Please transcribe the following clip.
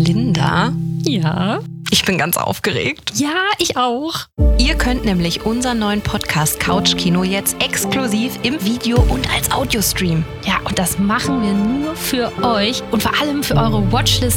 Linda, Ja. ich bin ganz aufgeregt. Ja, ich auch. Ihr könnt nämlich unseren neuen Podcast Couchkino jetzt exklusiv im Video und als Audio streamen. Ja, und das machen wir nur für euch und vor allem für eure Watchlist